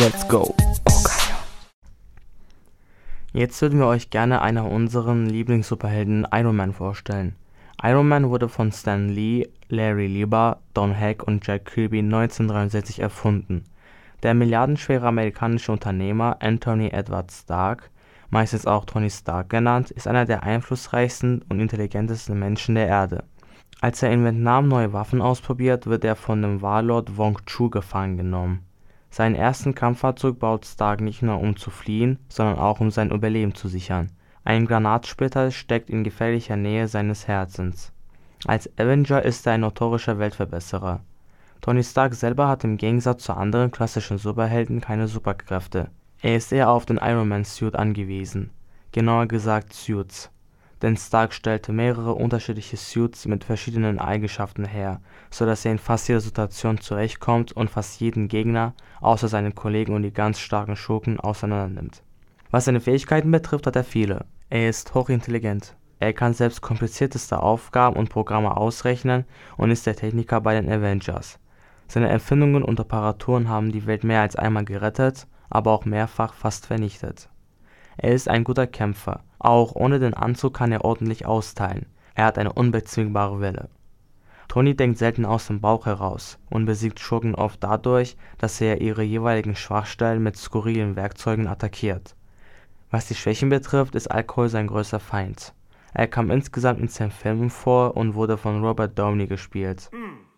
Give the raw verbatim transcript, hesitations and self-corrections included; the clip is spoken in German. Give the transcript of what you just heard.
Let's go. Okay. Jetzt würden wir euch gerne einer unserer Lieblings-Superhelden Iron Man vorstellen. Iron Man wurde von Stan Lee, Larry Lieber, Don Heck und Jack Kirby neunzehnhundertdreiundsechzig erfunden. Der milliardenschwere amerikanische Unternehmer Anthony Edward Stark, meistens auch Tony Stark genannt, ist einer der einflussreichsten und intelligentesten Menschen der Erde. Als er in Vietnam neue Waffen ausprobiert, wird er von dem Warlord Wong Chu gefangen genommen. Seinen ersten Kampfanzug baut Stark nicht nur um zu fliehen, sondern auch um sein Überleben zu sichern. Ein Granatsplitter steckt in gefährlicher Nähe seines Herzens. Als Avenger ist er ein notorischer Weltverbesserer. Tony Stark selber hat im Gegensatz zu anderen klassischen Superhelden keine Superkräfte. Er ist eher auf den Iron Man Suit angewiesen, genauer gesagt Suits. Denn Stark stellte mehrere unterschiedliche Suits mit verschiedenen Eigenschaften her, so dass er in fast jeder Situation zurechtkommt und fast jeden Gegner, außer seinen Kollegen und die ganz starken Schurken, auseinandernimmt. Was seine Fähigkeiten betrifft, hat er viele. Er ist hochintelligent. Er kann selbst komplizierteste Aufgaben und Programme ausrechnen und ist der Techniker bei den Avengers. Seine Erfindungen und Apparaturen haben die Welt mehr als einmal gerettet, aber auch mehrfach fast vernichtet. Er ist ein guter Kämpfer. Auch ohne den Anzug kann er ordentlich austeilen. Er hat eine unbezwingbare Wille. Tony denkt selten aus dem Bauch heraus und besiegt Schurken oft dadurch, dass er ihre jeweiligen Schwachstellen mit skurrilen Werkzeugen attackiert. Was die Schwächen betrifft, ist Alkohol sein größter Feind. Er kam insgesamt in zehn Filmen vor und wurde von Robert Downey gespielt.